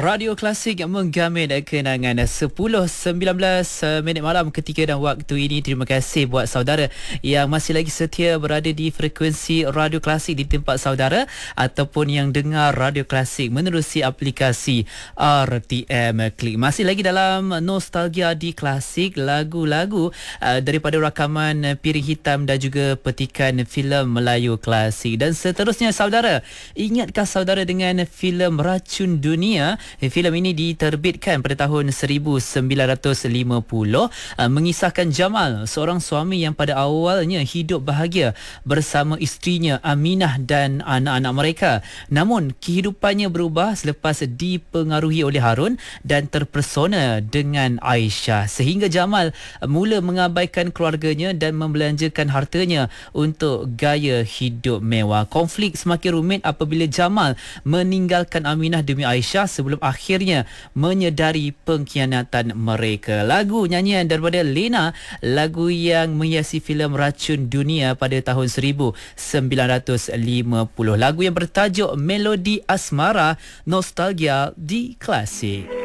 Radio Klasik yang menggamin kenangan 10.19 minit malam ketika dan waktu ini. Terima kasih buat saudara yang masih lagi setia berada di frekuensi Radio Klasik di tempat saudara ataupun yang dengar Radio Klasik menerusi aplikasi RTM Klik. Masih lagi dalam nostalgia di Klasik, lagu-lagu daripada rakaman Piring Hitam dan juga petikan filem Melayu klasik. Dan seterusnya saudara, ingatkah saudara dengan filem Racun Dunia? Filem ini diterbitkan pada tahun 1950, mengisahkan Jamal, seorang suami yang pada awalnya hidup bahagia bersama isterinya Aminah dan anak-anak mereka. Namun kehidupannya berubah selepas dipengaruhi oleh Harun dan terpesona dengan Aisyah, sehingga Jamal mula mengabaikan keluarganya dan membelanjakan hartanya untuk gaya hidup mewah. Konflik semakin rumit apabila Jamal meninggalkan Aminah demi Aisyah sebelum akhirnya menyedari pengkhianatan mereka. Lagu nyanyian daripada Lena, lagu yang menghiasi filem Racun Dunia pada tahun 1950. Lagu yang bertajuk Melodi Asmara, nostalgia di Klasik.